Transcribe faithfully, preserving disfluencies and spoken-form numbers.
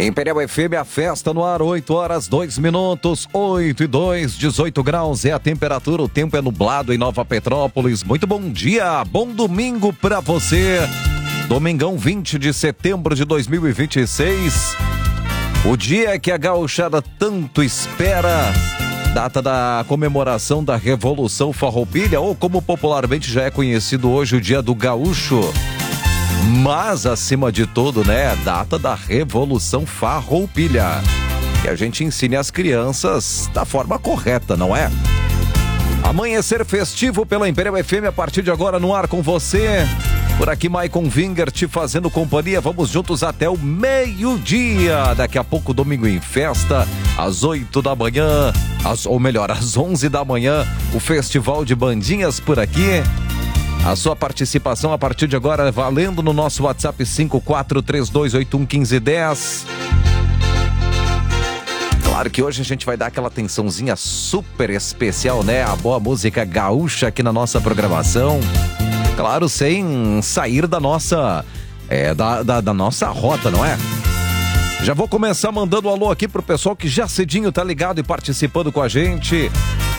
Imperial F M, a festa no ar, oito horas, dois minutos, oito e dois, dezoito graus é a temperatura, o tempo é nublado em Nova Petrópolis. Muito bom dia, bom domingo pra você. Domingão vinte de setembro de dois mil e vinte e seis, o dia que a gauchada tanto espera, data da comemoração da Revolução Farroupilha, ou como popularmente já é conhecido hoje, o Dia do Gaúcho. Mas, acima de tudo, né, data da Revolução Farroupilha. Que a gente ensine as crianças da forma correta, não é? Amanhecer festivo pela Imperial F M a partir de agora no ar com você. Por aqui, Maicon Winger te fazendo companhia. Vamos juntos até o meio-dia. Daqui a pouco, domingo em festa, às oito da manhã, às, ou melhor, às onze da manhã, o Festival de Bandinhas por aqui. A sua participação a partir de agora valendo no nosso WhatsApp cinco quatro três dois oito um um cinco um zero. Claro que hoje a gente vai dar aquela atençãozinha super especial, né? A boa música gaúcha aqui na nossa programação. Claro, sem sair da nossa, é, da, da, da nossa rota, não é? Já vou começar mandando um alô aqui pro pessoal que já cedinho tá ligado e participando com a gente.